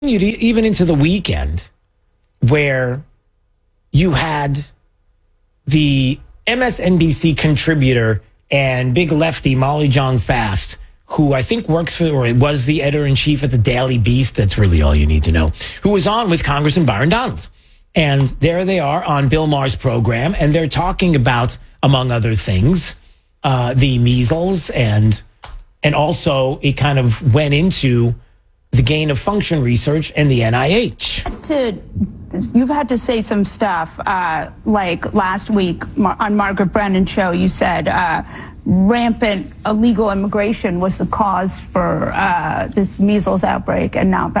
even into the weekend where you had the MSNBC contributor and big lefty Molly Jong-Fast, who I think works for, or was the editor-in-chief at the Daily Beast, that's really all you need to know, who was on with Congressman Byron Donald. And there they are on Bill Maher's program, and they're talking about, among other things, the measles, and also it kind of went into the gain of function research and the NIH. You've had to say some stuff, like last week on Margaret Brennan's show, you said rampant illegal immigration was the cause for this measles outbreak and not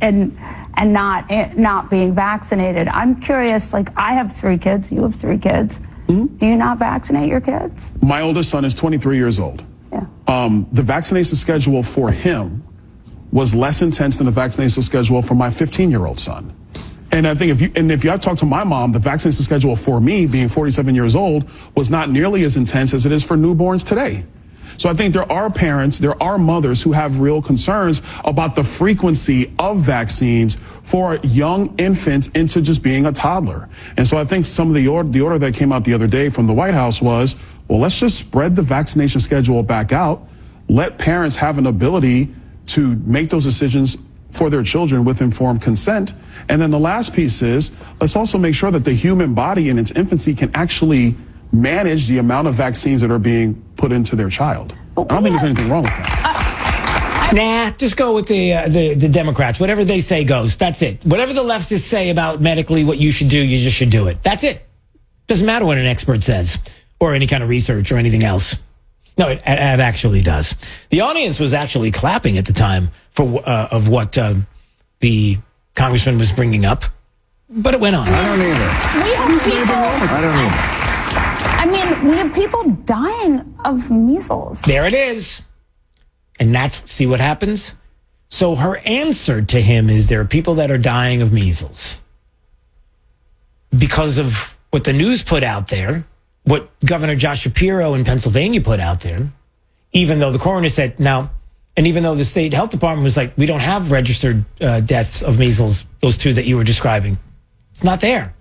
being vaccinated. I'm curious, like, I have 3 kids, you have 3 kids. Mm-hmm. Do you not vaccinate your kids? My oldest son is 23 years old. Yeah. The vaccination schedule for him was less intense than the vaccination schedule for my 15-year-old son. And I think if you talk to my mom, the vaccination schedule for me, being 47 years old, was not nearly as intense as it is for newborns today. So I think there are parents, there are mothers who have real concerns about the frequency of vaccines for young infants into just being a toddler. And so I think some of the order that came out the other day from the White House was, well, let's just spread the vaccination schedule back out. Let parents have an ability to make those decisions for their children with informed consent. And then the last piece is, let's also make sure that the human body in its infancy can actually manage the amount of vaccines that are being put into their child. I don't think there's anything wrong with that. Nah, just go with the Democrats. Whatever they say goes. That's it. Whatever the leftists say about medically what you should do, you just should do it. That's it. Doesn't matter what an expert says or any kind of research or anything else. No, it actually does. The audience was actually clapping at the time for of what the congressman was bringing up, but it went on. I don't either. We have people. I don't either. I mean, we have people dying of measles. There it is. And see what happens? So her answer to him is there are people that are dying of measles because of what the news put out there, what Governor Josh Shapiro in Pennsylvania put out there, even though the coroner said no, and even though the state health department was like, we don't have registered deaths of measles, those 2 that you were describing. It's not there.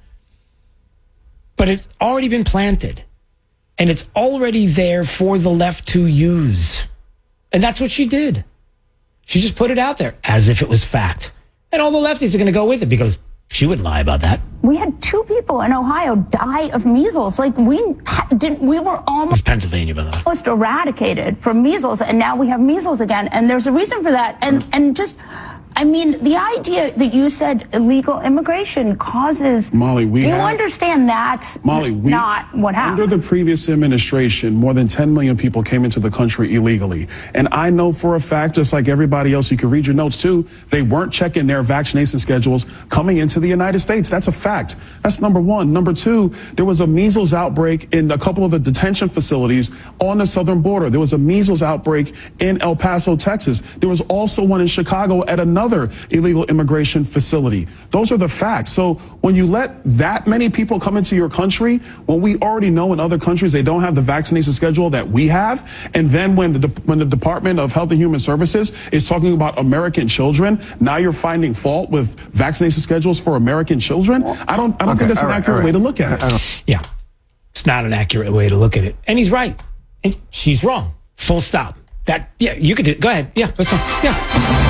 But it's already been planted. And it's already there for the left to use. And that's what she did. She just put it out there as if it was fact. And all the lefties are going to go with it because she wouldn't lie about that. We had 2 people in Ohio die of measles. Like we were almost Pennsylvania, by the way, almost eradicated from measles, and now we have measles again. And there's a reason for that. And just, I mean, the idea that you said illegal immigration causes Molly, understand that's not what happened. Under the previous administration, more than 10 million people came into the country illegally. And I know for a fact, just like everybody else, you can read your notes too, they weren't checking their vaccination schedules coming into the United States. That's a fact. That's number one. Number 2, there was a measles outbreak in a couple of the detention facilities on the southern border. There was a measles outbreak in El Paso, Texas. There was also one in Chicago at another illegal immigration facility. Those are the facts. So when you let that many people come into your country, when we already know in other countries they don't have the vaccination schedule that we have, and then when the Department of Health and Human Services is talking about American children, now you're finding fault with vaccination schedules for American children. I don't think that's an accurate way to look at it. Yeah, it's not an accurate way to look at it. And he's right, and she's wrong. Full stop. You could do it. Go ahead. Yeah, that's fine. Yeah.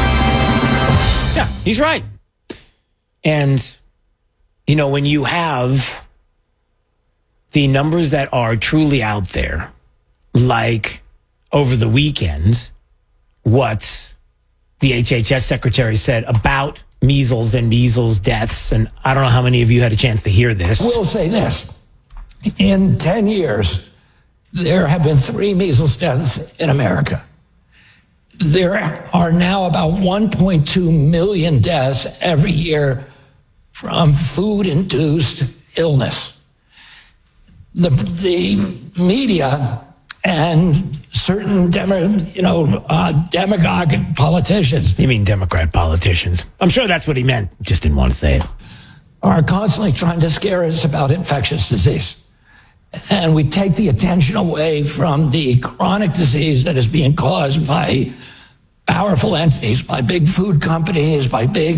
Yeah, he's right. And, when you have the numbers that are truly out there, like over the weekend, what the HHS secretary said about measles and measles deaths, and I don't know how many of you had a chance to hear this. We'll say this. In 10 years, there have been 3 measles deaths in America. There are now about 1.2 million deaths every year from food-induced illness. The media and certain demagogic politicians. You mean Democrat politicians? I'm sure that's what he meant. Just didn't want to say it. Are constantly trying to scare us about infectious disease. And we take the attention away from the chronic disease that is being caused by powerful entities, by big food companies, by big